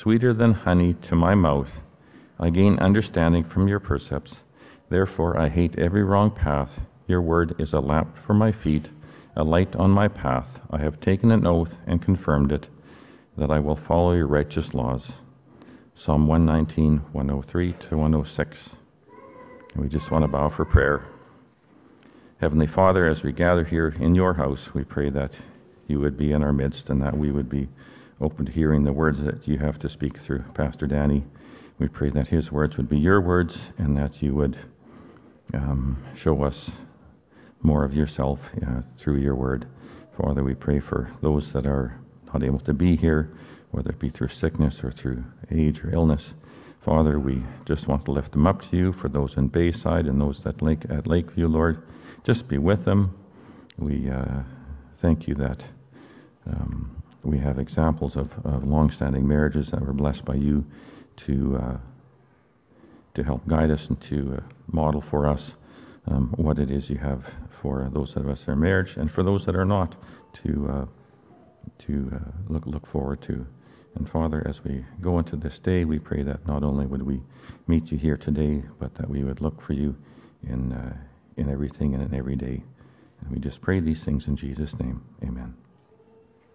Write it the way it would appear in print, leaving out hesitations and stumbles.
sweeter than honey to my mouth. I gain understanding from your precepts. Therefore I hate every wrong path. Your word is a lamp for my feet, a light on my path. I have taken an oath and confirmed it, that I will follow your righteous laws. Psalm 119, 103 to 106. And we just want to bow for prayer. Heavenly Father, as we gather here in your house, we pray that you would be in our midst and that we would be open to hearing the words that you have to speak through Pastor Danny. We pray that his words would be your words and that you would show us more of yourself through your word. Father, we pray for those that are not able to be here, whether it be through sickness or through age or illness. Father, we just want to lift them up to you. For those in Bayside and those at Lakeview, Lord, just be with them. We thank you that we have examples of long-standing marriages that were blessed by you to help guide us and to model for us what it is you have for those of us that are married, and for those that are not, to look forward to. And Father, as we go into this day, we pray that not only would we meet you here today, but that we would look for you in everything and in every day. And we just pray these things in Jesus' name. Amen.